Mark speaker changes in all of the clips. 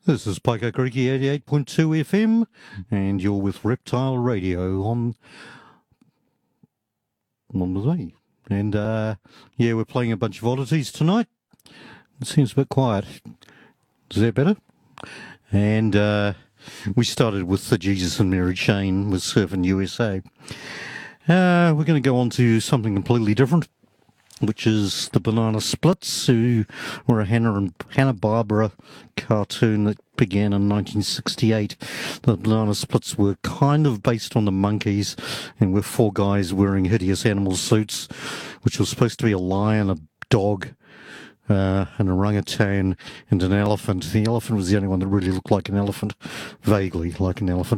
Speaker 1: This is Pico Creeky 88.2 FM, and you're with Reptile Radio on with me. And we're playing a bunch of oddities tonight. It seems a bit quiet. Is that better? And we started with the Jesus and Mary Chain with Surfing USA. We're going to go on to something completely different, which is the Banana Splits, who were a Hanna-Barbera cartoon that began in 1968. The Banana Splits were kind of based on the Monkees, and were four guys wearing hideous animal suits, which was supposed to be a lion, a dog, an orangutan, and an elephant. The elephant was the only one that really looked like an elephant, vaguely like an elephant.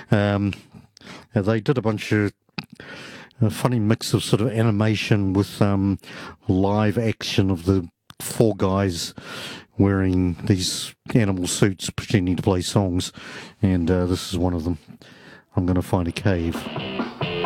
Speaker 1: They did a bunch of a funny mix of sort of animation with live action of the four guys wearing these animal suits pretending to play songs, and this is one of them. I'm going to find a cave.